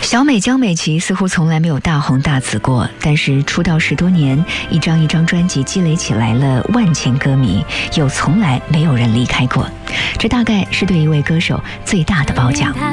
小美江美琪似乎从来没有大红大紫过，但是出道10多年，一张一张专辑积累起来了万千歌迷，又从来没有人离开过，这大概是对一位歌手最大的褒奖。